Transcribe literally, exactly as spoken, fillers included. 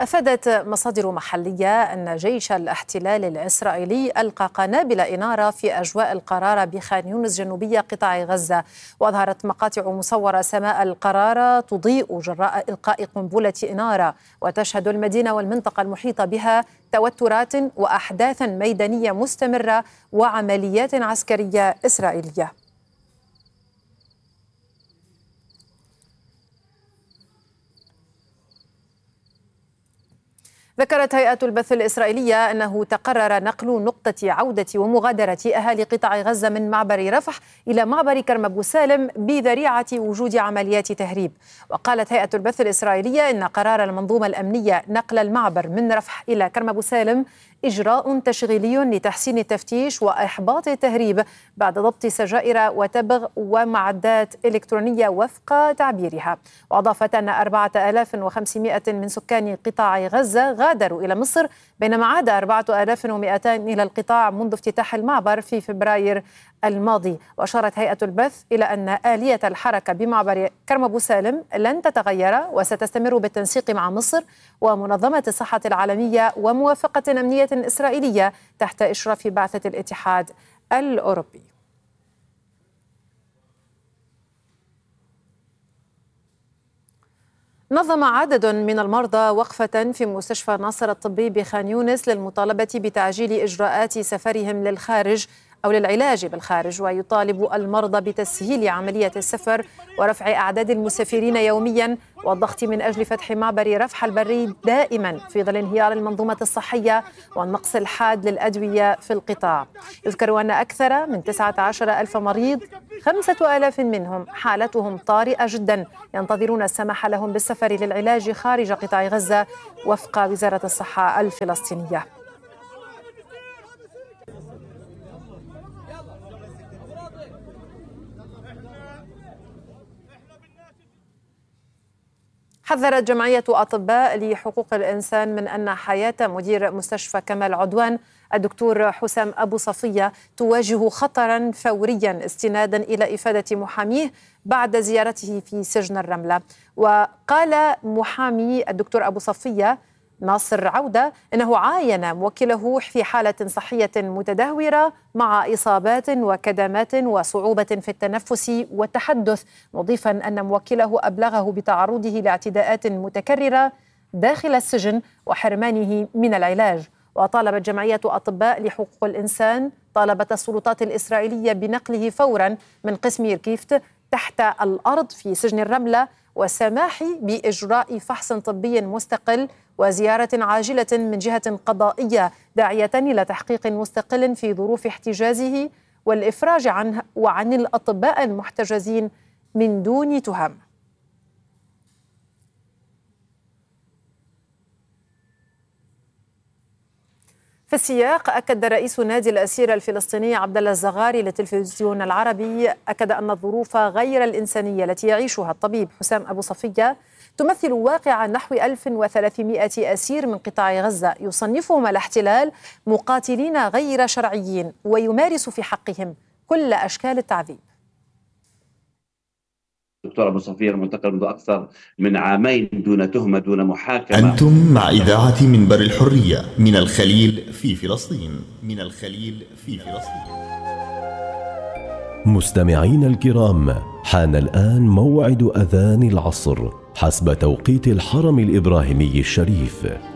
أفادت مصادر محلية أن جيش الاحتلال الإسرائيلي ألقى قنابل إنارة في أجواء القرارة بخان يونس جنوبية قطاع غزة. وأظهرت مقاطع مصورة سماء القرارة تضيء جراء إلقاء قنبلة إنارة، وتشهد المدينة والمنطقة المحيطة بها توترات وأحداثا ميدانية مستمرة وعمليات عسكرية إسرائيلية. ذكرت هيئة البث الإسرائيلية أنه تقرر نقل نقطة عودة ومغادرة أهالي قطاع غزة من معبر رفح إلى معبر كرم أبو سالم بذريعة وجود عمليات تهريب. وقالت هيئة البث الإسرائيلية أن قرار المنظومة الأمنية نقل المعبر من رفح إلى كرم أبو سالم إجراء تشغيلي لتحسين التفتيش وإحباط التهريب بعد ضبط سجائر وتبغ ومعدات إلكترونية وفق تعبيرها. وأضافت أن أربعة آلاف وخمسمائة من سكان قطاع غزة غادروا إلى مصر، بينما عاد أربعة آلاف ومئتين إلى القطاع منذ افتتاح المعبر في فبراير الماضي. وأشارت هيئة البث إلى أن آلية الحركة بمعبر كرم أبو سالم لن تتغير، وستستمر بالتنسيق مع مصر ومنظمة الصحة العالمية وموافقة أمنية إسرائيلية تحت إشراف بعثة الاتحاد الأوروبي. نظم عدد من المرضى وقفة في مستشفى ناصر الطبي بخان يونس للمطالبة بتعجيل إجراءات سفرهم للخارج أو للعلاج بالخارج، ويطالب المرضى بتسهيل عملية السفر ورفع أعداد المسافرين يوميا والضغط من أجل فتح معبر رفح البري دائما في ظل انهيار المنظومة الصحية والنقص الحاد للأدوية في القطاع. يذكر أن أكثر من تسعة عشر ألف مريض، خمسة آلاف منهم حالتهم طارئة جدا، ينتظرون السماح لهم بالسفر للعلاج خارج قطاع غزة وفق وزارة الصحة الفلسطينية. حذرت جمعية أطباء لحقوق الإنسان من أن حياة مدير مستشفى كمال عدوان الدكتور حسام أبو صفية تواجه خطرا فوريا استنادا إلى إفادة محاميه بعد زيارته في سجن الرملة. وقال محامي الدكتور أبو صفية ناصر عودة إنه عاين موكله في حالة صحية متدهورة مع إصابات وكدمات وصعوبة في التنفس والتحدث، مضيفا أن موكله أبلغه بتعرضه لاعتداءات متكررة داخل السجن وحرمانه من العلاج. وطالبت جمعية أطباء لحقوق الإنسان طالبت السلطات الإسرائيلية بنقله فورا من قسم يركيفت تحت الأرض في سجن الرملة، والسماح بإجراء فحص طبي مستقل وزيارة عاجلة من جهة قضائية، داعية إلى تحقيق مستقل في ظروف احتجازه والإفراج عنه وعن الأطباء المحتجزين من دون تهم. في السياق، أكد رئيس نادي الأسير الفلسطيني عبد الله الزغاري للتلفزيون العربي أكد أن الظروف غير الإنسانية التي يعيشها الطبيب حسام أبو صفية تمثل واقع نحو ألف وثلاثمائة أسير من قطاع غزة يصنفهم الاحتلال مقاتلين غير شرعيين ويمارس في حقهم كل أشكال التعذيب. دكتور أبو صفية المعتقل منذ أكثر من عامين دون تهمة دون محاكمة. أنتم مع إذاعة منبر الحرية من الخليل في فلسطين. من الخليل في فلسطين. مستمعين الكرام، حان الآن موعد أذان العصر حسب توقيت الحرم الإبراهيمي الشريف.